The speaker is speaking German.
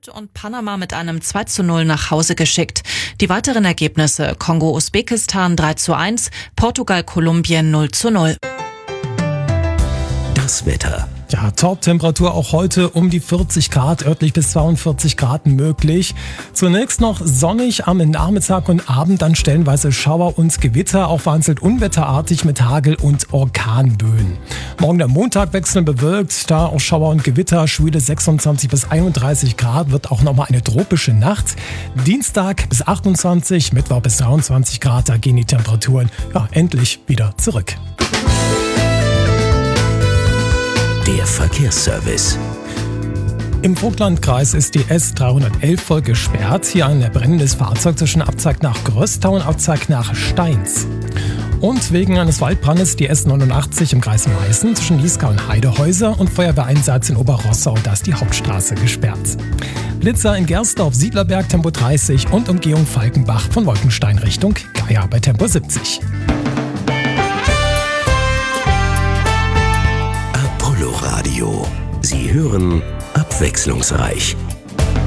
und Panama mit einem 2:0 nach Hause geschickt. Die weiteren Ergebnisse: Kongo-Usbekistan 3:1, Portugal-Kolumbien 0:0. Das Wetter. Ja, Top-Temperatur auch heute um die 40 Grad, örtlich bis 42 Grad möglich. Zunächst noch sonnig am Nachmittag und Abend, dann stellenweise Schauer und Gewitter, auch vereinzelt unwetterartig mit Hagel und Orkanböen. Morgen der Montag wechselnd bewölkt, da auch Schauer und Gewitter, schwüle 26 bis 31 Grad, wird auch nochmal eine tropische Nacht. Dienstag bis 28, Mittwoch bis 23 Grad, da gehen die Temperaturen endlich wieder zurück. Der Verkehrsservice. Im Vogtlandkreis ist die S311 voll gesperrt. Hier ein brennendes Fahrzeug zwischen Abzweig nach Gröstau und Abzweig nach Steins. Und wegen eines Waldbrandes die S89 im Kreis Meißen zwischen Lieska und Heidehäuser und Feuerwehreinsatz in Oberrossau, da ist die Hauptstraße gesperrt. Blitzer in Gersdorf, Siedlerberg Tempo 30 und Umgehung Falkenbach von Wolkenstein Richtung Geier bei Tempo 70. Apollo Radio. Sie hören abwechslungsreich.